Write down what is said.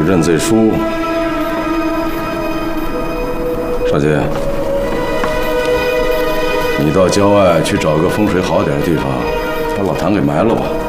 认罪书。少杰，你到郊外去找个风水好点的地方，把老谭给埋了吧。